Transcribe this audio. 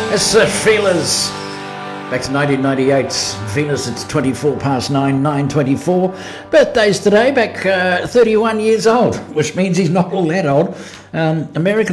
It's the Feelers. Back to 1998. Venus, it's 24 past 9, 9:24. Birthdays today, back 31 years old, which means he's not all that old. American